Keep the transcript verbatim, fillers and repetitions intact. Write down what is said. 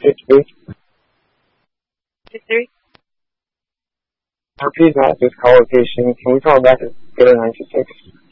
six, please. Six three. Repeat not this call location. Can we call back at zero nine two six?